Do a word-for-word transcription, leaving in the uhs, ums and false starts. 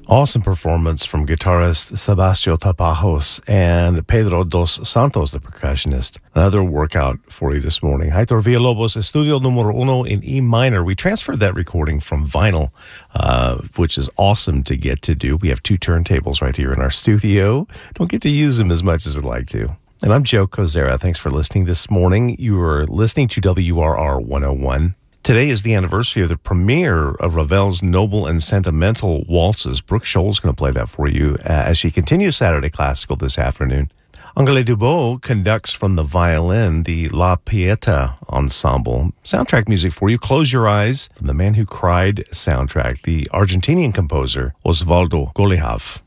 Awesome performance from guitarist Sebastião Tapajos and Pedro dos Santos, the percussionist. Another workout for you this morning. Heitor Villalobos, Estudio Numero Uno in E minor. We transferred that recording from vinyl, uh, which is awesome to get to do. We have two turntables right here in our studio. Don't get to use them as much as I'd like to. And I'm Joe Kozera. Thanks for listening this morning. You are listening to W R R one oh one. Today is the anniversary of the premiere of Ravel's Noble and Sentimental Waltzes. Brooke Scholl's is going to play that for you uh, as she continues Saturday Classical this afternoon. Angèle Dubos conducts from the violin the La Pieta Ensemble. Soundtrack music for you. Close Your Eyes from The Man Who Cried soundtrack, the Argentinian composer Osvaldo Golijov.